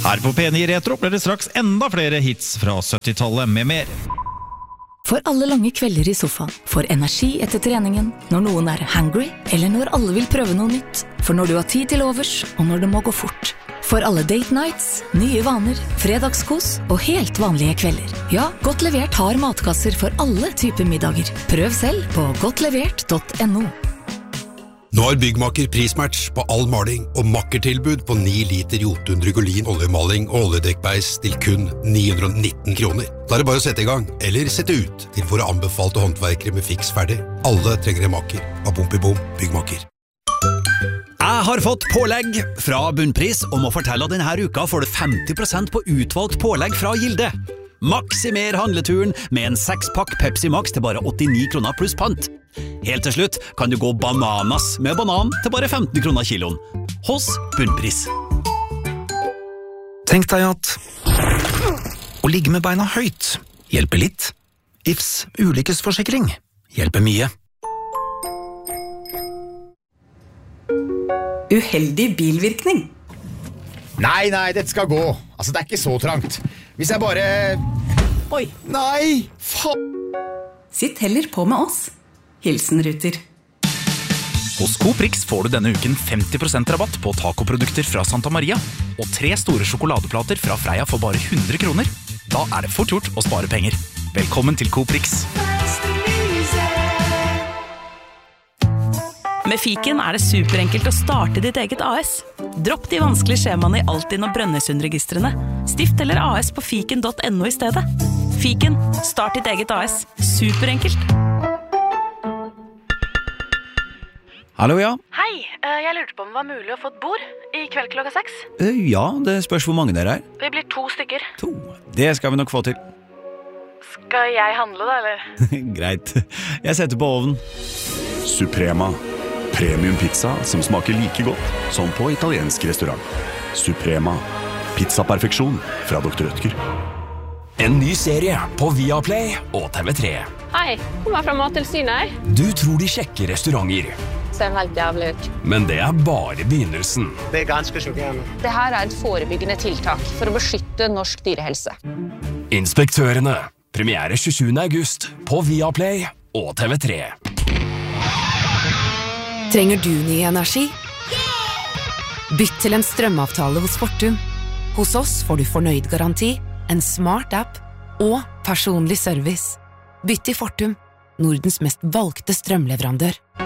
Her på P9 Retro blir det straks enda flere hits fra 70-tallet med mer. For alle lange kvelder i sofaen, for energi etter treningen, når noen hangry, eller når alle vil prøve noe nytt, for når du har tid til overs, og når det må gå fort. For alle date nights, nye vaner, fredagskos og helt vanlige kvelder. Ja, Godt Levert har matkasser for alle typer middager. Prøv selv på godtlevert.no. Nå har Byggmaker prismatch på all maling og makkertilbud på 9 liter Jotun Drygolin oljemaling og oljedekkbeis til kun 919 kroner. Da er det bare å sette i gang, eller sette ut til våre anbefalte håndverkere med fiks ferdig. Alle trenger en maker. Av Bom Byggmaker. Jeg har fått pålegg fra Bunnpris og må fortelle at denne uka får du 50% på utvalgt pålegg fra Gilde. Maksimer handleturen med en 6-pakk Pepsi Max til bare 89 kroner pluss pant. Helt til slutt kan du gå bananas med banan til bare 15 kroner kiloen. Hos Bunnpris. Tenk deg at å ligge med beina høyt hjelper litt. Ifs ulykkesforsikring hjelper mye. Uheldig bilvirkning. Nei, dette skal gå. Altså, det er ikke så trangt. Hvis jeg bare... Oi. Nei, faen. Sitt heller på med oss. Hilsen Ruter. Hos Coprix får du denne uken 50% rabatt på tacoprodukter fra Santa Maria og 3 store sjokoladeplater fra Freia for bare 100 kroner. Da er det fort gjort å spare penger. Velkommen til Coprix. Med Fiken er det superenkelt å starte ditt eget AS. Dropp de vanskelige skjemaene i Altinn og Brønnøysundregistrene. Stift eller AS på fiken.no i stedet. Fiken, start ditt eget AS. Superenkelt. Hallo, ja. Hei, jeg lurte på om det var mulig å få et bord i kveld klokka 6. Ja, det spørs hvor mange dere er. Vi blir 2 stykker. 2. Det skal vi nok få til. Skal jeg handle da, eller? Greit. Jeg setter på ovnen. Suprema. Premium pizza som smaker like godt som på italiensk restaurant. Suprema. Pizza-perfeksjon fra Dr. Rødtger. En ny serie på Viaplay og TV3. Hei, kommer fra Mattilsynet. Du tror de sjekker restauranter. Ser helt jævlig ut. Men det er bare begynnelsen. Det er ganske sjokkerende. Det her er et forebyggende tiltak for å beskytte norsk dyrehelse. Inspektørene. Premiere 27. august på Viaplay og TV3. Trenger du ny energi? Bytt til en strømavtale hos Fortum. Hos oss får du fornøyd garanti, en smart app og personlig service. Bytt til Fortum, Nordens mest valgte strømleverandør.